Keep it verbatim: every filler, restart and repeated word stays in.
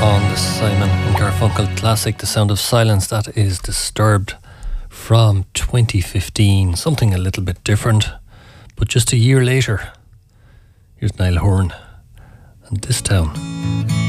on the Simon and Garfunkel classic, The Sound of Silence. That is Disturbed from twenty fifteen. Something a little bit different, but just a year later. Here's Niall Horan and This Town.